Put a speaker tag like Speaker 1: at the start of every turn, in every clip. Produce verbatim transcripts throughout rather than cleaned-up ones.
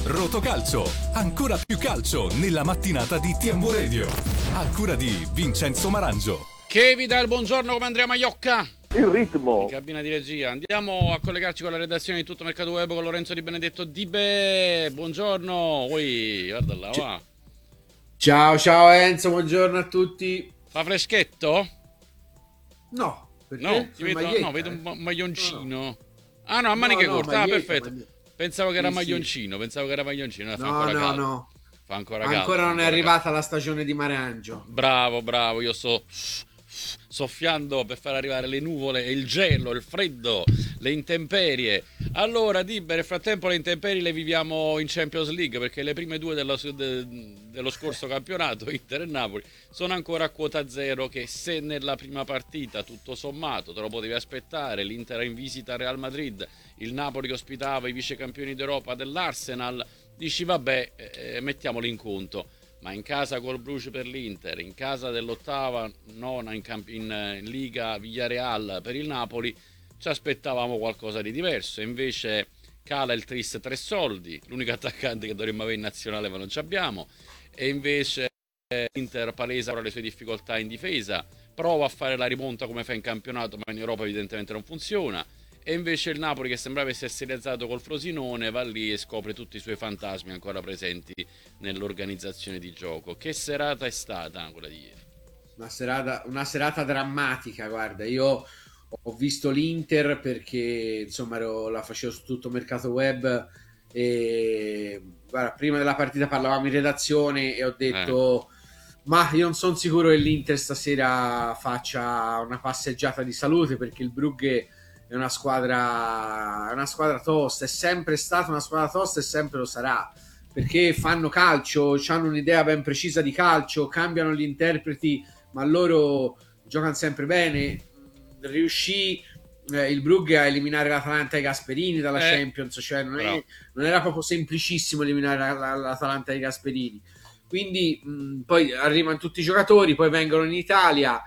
Speaker 1: Rotocalcio, ancora più calcio nella mattinata di T M V Radio. A cura di Vincenzo Marangio.
Speaker 2: Che vi dà il buongiorno come Andrea Maiocca.
Speaker 3: Il ritmo.
Speaker 2: In cabina di regia. Andiamo a collegarci con la redazione di Tutto Mercato Web con Lorenzo Di Benedetto. Dibe, buongiorno. Ui, guarda là, va.
Speaker 4: Ciao, ciao Enzo, buongiorno a tutti.
Speaker 2: Fa freschetto?
Speaker 4: No, perché?
Speaker 2: No, ti vedo,
Speaker 4: maglietta,
Speaker 2: no, vedo un
Speaker 4: eh.
Speaker 2: maglioncino.
Speaker 4: No, no.
Speaker 2: Ah no, a maniche
Speaker 4: No, no,
Speaker 2: corte, ah
Speaker 4: maglietta,
Speaker 2: perfetto.
Speaker 4: maglietta.
Speaker 2: Pensavo che era
Speaker 4: Sì,
Speaker 2: maglioncino,
Speaker 4: sì.
Speaker 2: pensavo che era maglioncino. Fa
Speaker 4: No,
Speaker 2: ancora
Speaker 4: no,
Speaker 2: caldo.
Speaker 4: no.
Speaker 2: Fa ancora caldo.
Speaker 4: Ancora non è
Speaker 2: ancora
Speaker 4: arrivata
Speaker 2: caldo.
Speaker 4: la stagione di Marangio.
Speaker 2: Bravo, bravo, io sto soffiando per far arrivare le nuvole e il gelo, il freddo, le intemperie. Allora, Dibe, nel frattempo le intemperie le viviamo in Champions League perché le prime due dello, de, dello scorso campionato, Inter e Napoli, sono ancora a quota zero, che se nella prima partita, tutto sommato, te lo potevi aspettare, l'Inter in visita al Real Madrid, il Napoli che ospitava i vice campioni d'Europa dell'Arsenal, dici vabbè, eh, mettiamoli in conto. Ma in casa col Bruges per l'Inter, in casa dell'ottava nona in, camp- in, in Liga Villarreal per il Napoli, ci aspettavamo qualcosa di diverso. Invece cala il tris tre soldi, l'unico attaccante che dovremmo avere in nazionale ma non ci abbiamo. E invece l'Inter palesa ora le sue difficoltà in difesa, prova a fare la rimonta come fa in campionato, ma in Europa evidentemente non funziona. E invece il Napoli, che sembrava essersi rialzato col Frosinone, va lì e scopre tutti i suoi fantasmi ancora presenti nell'organizzazione di gioco. Che serata è stata quella di ieri?
Speaker 4: Una serata, una serata drammatica, guarda, io ho visto l'Inter perché insomma ero, la facevo su Tutto Mercato Web e guarda, prima della partita parlavamo in redazione e ho detto eh. ma io non sono sicuro che l'Inter stasera faccia una passeggiata di salute, perché il Brugge è una squadra, è una squadra tosta, è sempre stata una squadra tosta e sempre lo sarà, perché fanno calcio, hanno un'idea ben precisa di calcio, cambiano gli interpreti, ma loro giocano sempre bene. Riuscì eh, il Brugge a eliminare l'Atalanta e Gasperini dalla eh, Champions, cioè non, è, non era proprio semplicissimo eliminare la, la, l'Atalanta e Gasperini. Quindi mh, poi arrivano tutti i giocatori, poi vengono in Italia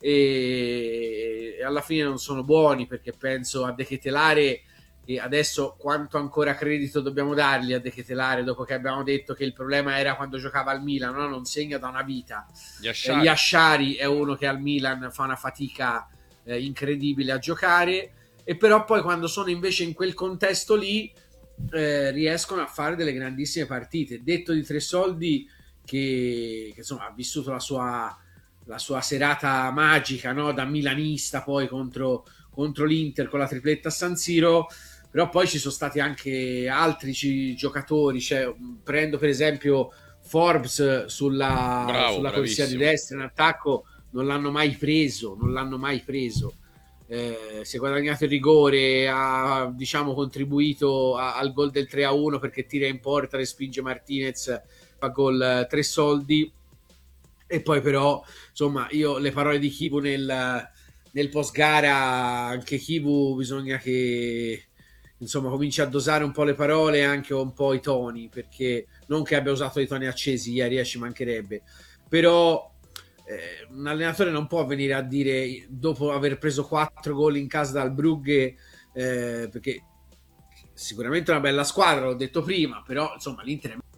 Speaker 4: e alla fine non sono buoni, perché penso a De Ketelare, e adesso quanto ancora credito dobbiamo dargli a De Ketelare dopo che abbiamo detto che il problema era quando giocava al Milan, no? Non segna da una vita.
Speaker 2: Yashari.
Speaker 4: eh, Yashari è uno che al Milan fa una fatica eh, incredibile a giocare, e però poi quando sono invece in quel contesto lì eh, riescono a fare delle grandissime partite. Detto di Tre Soldi che, che insomma ha vissuto la sua la sua serata magica, no? Da milanista poi contro, contro l'Inter con la tripletta a San Siro, però poi ci sono stati anche altri ci, giocatori, cioè, prendo per esempio Forbes sulla,
Speaker 2: Bravo,
Speaker 4: sulla corsia di destra in attacco, non l'hanno mai preso, non l'hanno mai preso. Eh, si è guadagnato il rigore, ha diciamo contribuito a, al gol del tre a uno perché tira in porta, respinge Martinez, fa gol Tre Soldi. E poi però, insomma, io le parole di Chivu nel, nel post gara, anche Chivu bisogna che insomma cominci a dosare un po' le parole e anche un po' i toni, perché non che abbia usato i toni accesi ieri, eh, ci mancherebbe, però eh, un allenatore non può venire a dire dopo aver preso quattro gol in casa dal Brugge, eh, perché sicuramente è una bella squadra, l'ho detto prima, però insomma l'Inter è